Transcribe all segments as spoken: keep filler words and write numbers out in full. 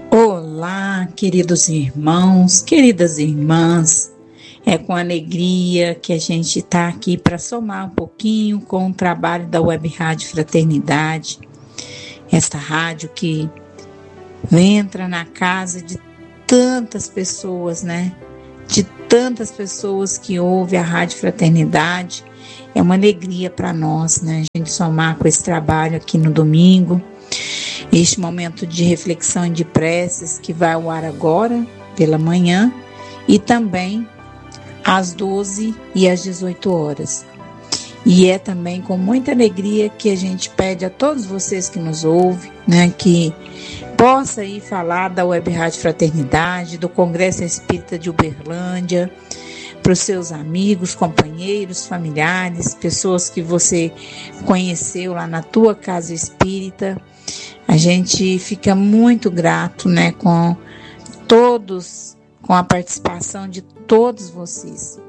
Olá, queridos irmãos, queridas irmãs. É com alegria que a gente está aqui para somar um pouquinho com o trabalho da Web Rádio Fraternidade. Esta rádio que entra na casa de tantas pessoas, né? De tantas pessoas que ouvem a Rádio Fraternidade. É uma alegria para nós, né? A gente somar com esse trabalho aqui no domingo. Este momento de reflexão e de preces que vai ao ar agora, pela manhã, e também às doze e às dezoito horas. E é também com muita alegria que a gente pede a todos vocês que nos ouvem, né, que possa ir falar da Web Rádio Fraternidade, do Congresso Espírita de Uberlândia, para os seus amigos, companheiros, familiares, pessoas que você conheceu lá na tua casa espírita. A gente fica muito grato, né, com todos, com a participação de todos vocês.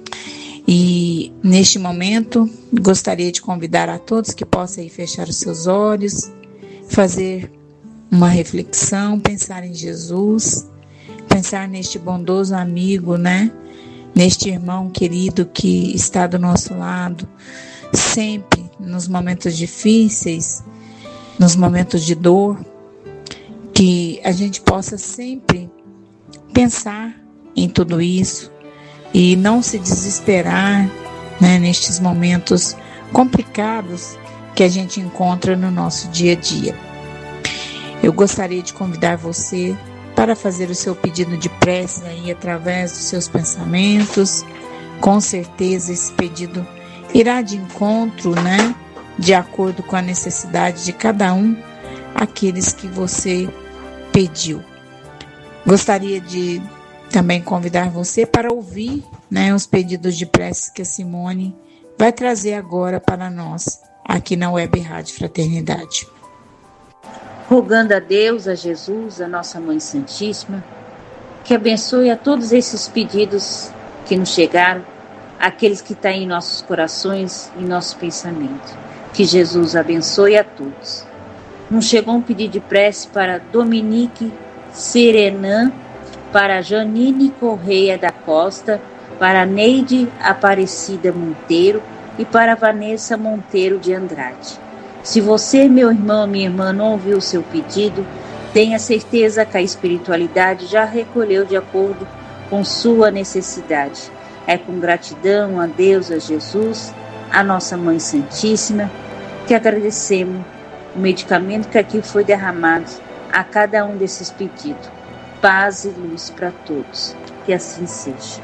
E neste momento, gostaria de convidar a todos que possam ir fechar os seus olhos, fazer uma reflexão, pensar em Jesus, pensar neste bondoso amigo, né, neste irmão querido que está do nosso lado, sempre nos momentos difíceis, nos momentos de dor, que a gente possa sempre pensar em tudo isso e não se desesperar, né, nestes momentos complicados que a gente encontra no nosso dia a dia. Eu gostaria de convidar você para fazer o seu pedido de prece aí através dos seus pensamentos. Com certeza esse pedido irá de encontro, né, de acordo com a necessidade de cada um, aqueles que você pediu. Gostaria de também convidar você para ouvir, né, os pedidos de prece que a Simone vai trazer agora para nós, aqui na Web Rádio Fraternidade. Rogando a Deus, a Jesus, a nossa Mãe Santíssima, que abençoe a todos esses pedidos que nos chegaram, aqueles que estão em nossos corações e nossos pensamentos. Que Jesus abençoe a todos. Nos chegou um pedido de prece para Dominique Serenan, para Janine Correia da Costa, para Neide Aparecida Monteiro e para Vanessa Monteiro de Andrade. Se você, meu irmão, minha irmã, não ouviu o seu pedido, tenha certeza que a espiritualidade já recolheu de acordo com sua necessidade. É com gratidão a Deus, a Jesus, a nossa Mãe Santíssima, que agradecemos o medicamento que aqui foi derramado a cada um desses pedidos. Paz e luz para todos. Que assim seja.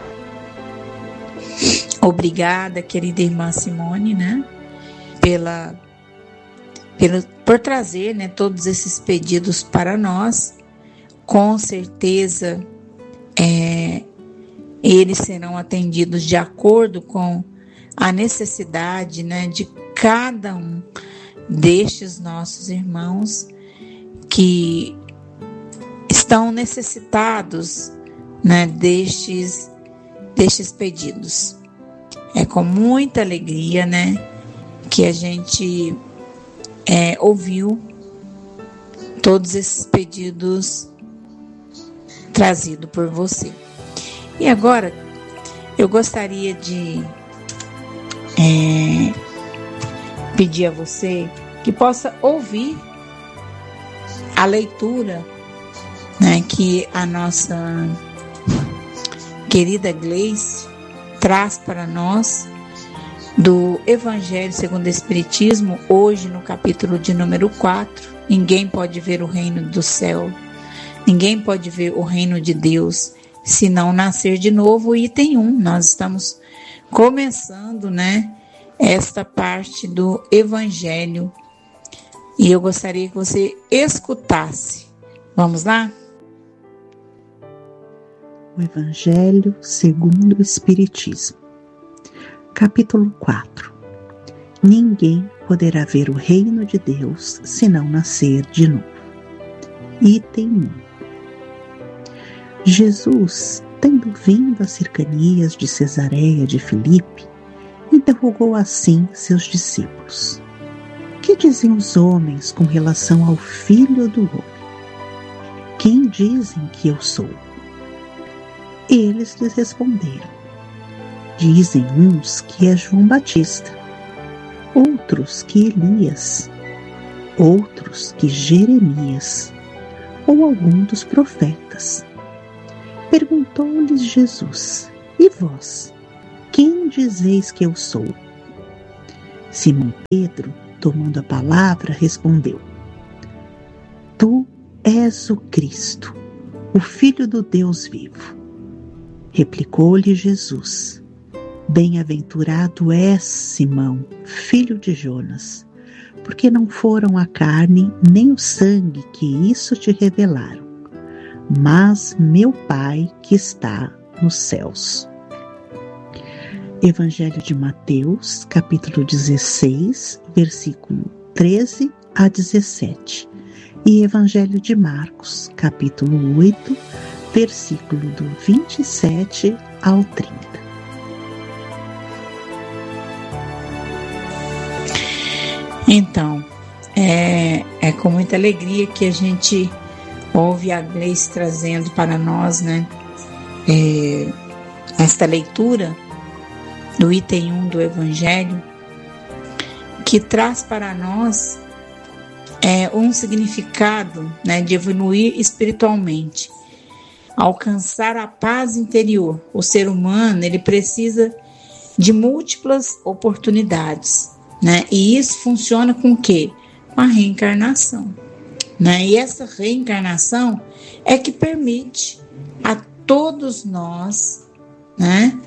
Obrigada, querida irmã Simone, né, pela, pela, por trazer, né, todos esses pedidos para nós. Com certeza, é, eles serão atendidos de acordo com a necessidade, né, de cada um destes nossos irmãos que estão necessitados, né, destes, destes pedidos. É com muita alegria, né, que a gente é, ouviu todos esses pedidos trazidos por você. E agora, eu gostaria de é, pedir a você que possa ouvir a leitura, né, que a nossa querida Gleice traz para nós do Evangelho segundo o Espiritismo, hoje no capítulo de número quatro. Ninguém pode ver o reino do céu, ninguém pode ver o reino de Deus se não nascer de novo. Item um, nós estamos começando, né, esta parte do Evangelho, e eu gostaria que você escutasse. Vamos lá? O Evangelho segundo o Espiritismo, capítulo quatro. Ninguém poderá ver o reino de Deus se não nascer de novo. Item um. Jesus, tendo vindo às cercanias de Cesareia de Filipe, interrogou assim seus discípulos: que dizem os homens com relação ao Filho do Homem? quem dizem que eu sou? Eles lhes responderam: dizem uns que é João Batista, outros que Elias, outros que Jeremias, ou algum dos profetas. Perguntou-lhes Jesus: e vós, quem dizeis que eu sou? Simão Pedro, tomando a palavra, respondeu: tu és o Cristo, o Filho do Deus vivo. Replicou-lhe Jesus: bem-aventurado és, Simão, filho de Jonas, porque não foram a carne nem o sangue que isso te revelaram, mas meu Pai que está nos céus. Evangelho de Mateus, capítulo dezesseis, versículo treze a dezessete, e Evangelho de Marcos, capítulo oito, versículo do vinte e sete ao trinta. Então, é, é com muita alegria que a gente ouve a Gleice trazendo para nós, né, é, esta leitura do item um do Evangelho, que traz para nós é, um significado, né, de evoluir espiritualmente, alcançar a paz interior. O ser humano, ele precisa de múltiplas oportunidades, né, e isso funciona com o quê? Com a reencarnação, né, e essa reencarnação é que permite a todos nós, né,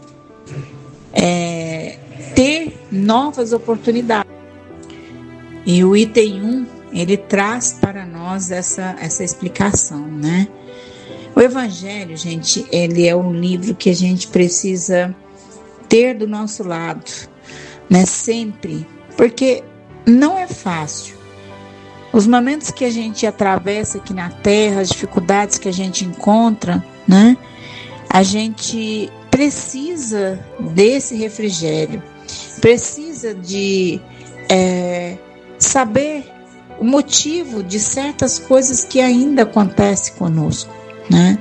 É, ter novas oportunidades. E o item um, ele traz para nós essa, essa explicação, né? O Evangelho, gente, ele é um livro que a gente precisa ter do nosso lado, né? Sempre, porque não é fácil. Os momentos que a gente atravessa aqui na Terra, as dificuldades que a gente encontra, né? A gente precisa desse refrigério, precisa de é, saber o motivo de certas coisas que ainda acontecem conosco, né?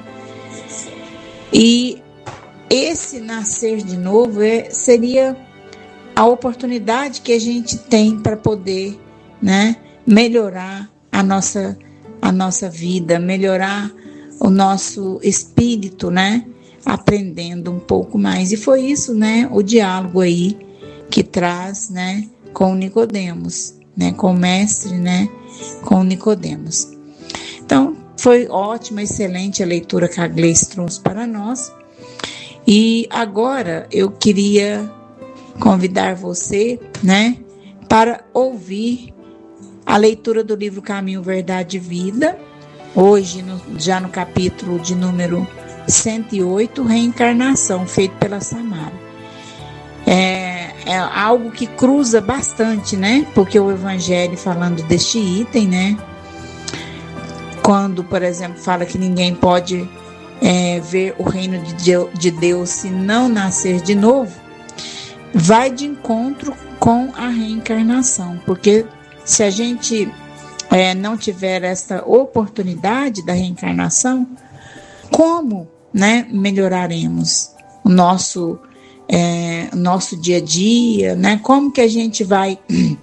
E esse nascer de novo é, seria a oportunidade que a gente tem para poder, né, melhorar a nossa, a nossa vida, melhorar o nosso espírito, né? Aprendendo um pouco mais. E foi isso, né, o diálogo aí que traz, né, com Nicodemos, né, com o mestre, né, com Nicodemos. Então, foi ótima, excelente a leitura que a Gleice trouxe para nós. E agora eu queria convidar você, né, para ouvir a leitura do livro Caminho, Verdade e Vida, hoje no, já no capítulo de número cento e oito, Reencarnação, feito pela Samara. É, é algo que cruza bastante, né? Porque o Evangelho, falando deste item, né? Quando, por exemplo, fala que ninguém pode é, ver o reino de Deus se não nascer de novo, vai de encontro com a reencarnação. Porque se a gente é, não tiver essa oportunidade da reencarnação, como, né, melhoraremos o nosso, é, nosso dia a dia, né? Como que a gente vai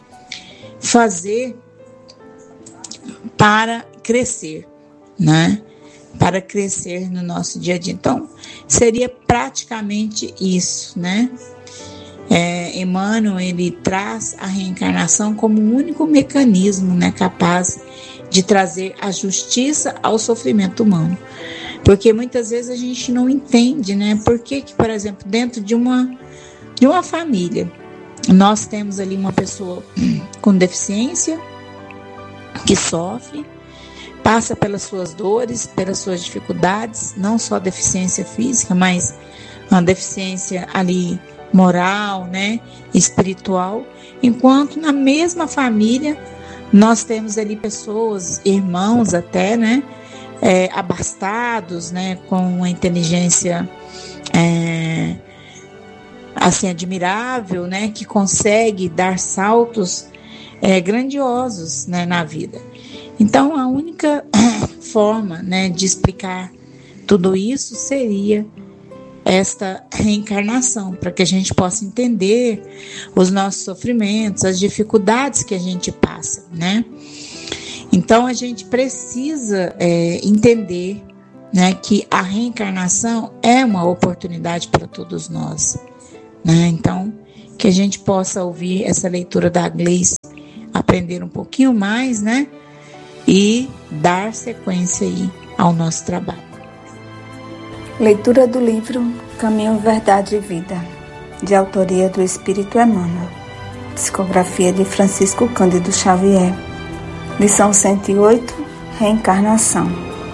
fazer para crescer, né? Para crescer no nosso dia a dia. Então, seria praticamente isso, né? É, Emmanuel, ele traz a reencarnação como o único mecanismo, né, capaz de trazer a justiça ao sofrimento humano. Porque muitas vezes a gente não entende, né? Por que que, por exemplo, dentro de uma, de uma família, nós temos ali uma pessoa com deficiência, que sofre, passa pelas suas dores, pelas suas dificuldades, não só deficiência física, mas uma deficiência ali moral, né? Espiritual. Enquanto na mesma família, nós temos ali pessoas, irmãos até, né? É, abastados, né, com uma inteligência é, assim admirável, né, que consegue dar saltos é, grandiosos, né, na vida. Então a única forma, né, de explicar tudo isso seria esta reencarnação, para que a gente possa entender os nossos sofrimentos, as dificuldades que a gente passa, né? Então a gente precisa é, entender, né, que a reencarnação é uma oportunidade para todos nós, né? Então que a gente possa ouvir essa leitura da Gleice, aprender um pouquinho mais, né? E dar sequência aí ao nosso trabalho. Leitura do livro Caminho, Verdade e Vida, de autoria do Espírito Emmanuel, psicografia de Francisco Cândido Xavier, lição cento e oito, Reencarnação.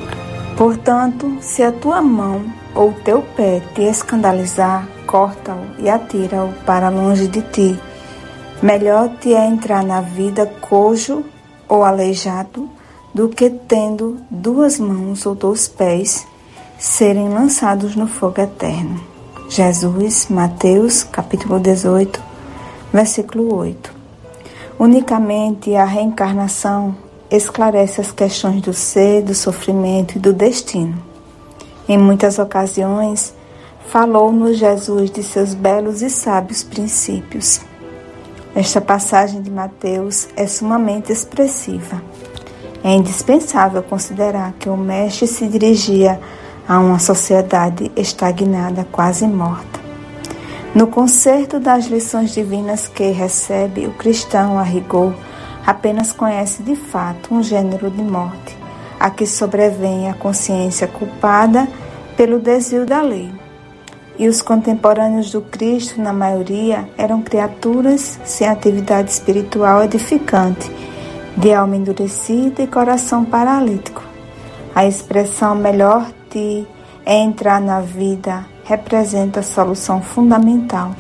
Portanto, se a tua mão ou teu pé te escandalizar, corta-o e atira-o para longe de ti. Melhor te é entrar na vida cojo ou aleijado do que tendo duas mãos ou dois pés serem lançados no fogo eterno. Jesus, Mateus, capítulo dezoito, versículo oito. Unicamente a reencarnação esclarece as questões do ser, do sofrimento e do destino. Em muitas ocasiões, falou-nos Jesus de seus belos e sábios princípios. Esta passagem de Mateus é sumamente expressiva. É indispensável considerar que o Mestre se dirigia a uma sociedade estagnada, quase morta. No concerto das lições divinas que recebe, o cristão, a rigor, apenas conhece de fato um gênero de morte, a que sobrevém a consciência culpada pelo desvio da lei. E os contemporâneos do Cristo, na maioria, eram criaturas sem atividade espiritual edificante, de alma endurecida e coração paralítico. A expressão melhor te é entrar na vida representa a solução fundamental.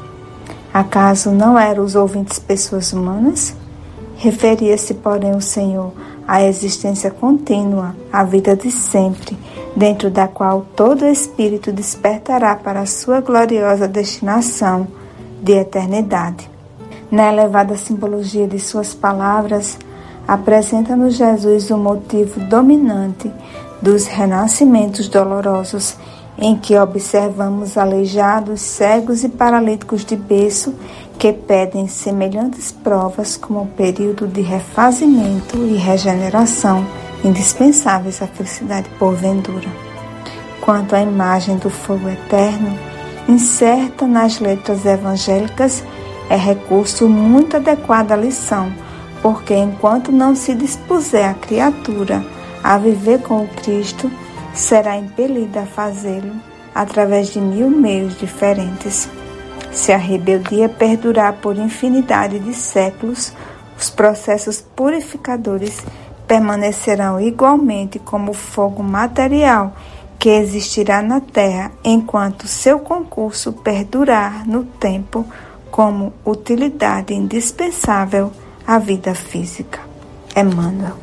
Acaso não eram os ouvintes pessoas humanas? Referia-se, porém, o Senhor à existência contínua, à vida de sempre, dentro da qual todo espírito despertará para a sua gloriosa destinação de eternidade. Na elevada simbologia de suas palavras, apresenta-nos Jesus o motivo dominante dos renascimentos dolorosos, em que observamos aleijados, cegos e paralíticos de berço que pedem semelhantes provas como período de refazimento e regeneração, indispensáveis à felicidade por ventura. Quanto à imagem do fogo eterno, incerta nas letras evangélicas, é recurso muito adequado à lição, porque enquanto não se dispuser a criatura a viver com o Cristo, será impelida a fazê-lo através de mil meios diferentes. Se a rebeldia perdurar por infinidade de séculos, os processos purificadores permanecerão igualmente como fogo material que existirá na terra enquanto seu concurso perdurar no tempo como utilidade indispensável à vida física. Emmanuel.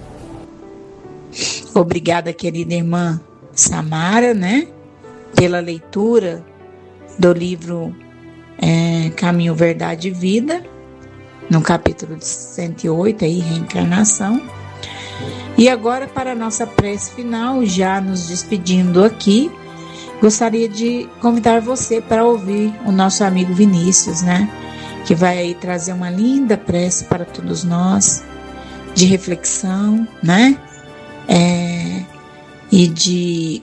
Obrigada, querida irmã Samara, né, pela leitura do livro é, Caminho, Verdade e Vida, no capítulo cento e oito, aí, Reencarnação. E agora, para a nossa prece final, já nos despedindo aqui, gostaria de convidar você para ouvir o nosso amigo Vinícius, né, que vai aí trazer uma linda prece para todos nós, de reflexão, né, É, e de,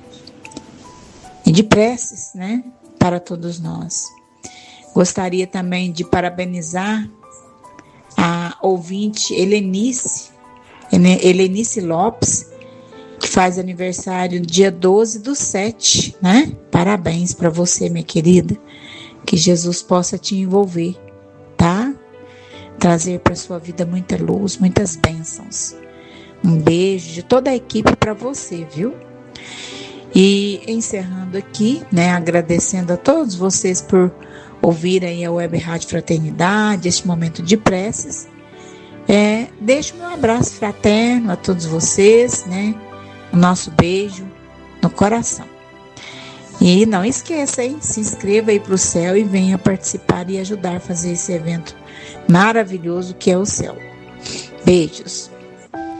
e de preces, né, para todos nós. Gostaria também de parabenizar a ouvinte Helenice, Helenice Lopes, que faz aniversário dia doze do sete, né? Parabéns para você, minha querida. Que Jesus possa te envolver, tá? Trazer para sua vida muita luz, muitas bênçãos. Um beijo de toda a equipe para você, viu? E encerrando aqui, né, agradecendo a todos vocês por ouvir aí a Web Rádio Fraternidade, este momento de preces. É, deixo meu abraço fraterno a todos vocês, né? O nosso beijo no coração. E não esqueça, hein? Se inscreva aí para o céu e venha participar e ajudar a fazer esse evento maravilhoso que é o céu. Beijos.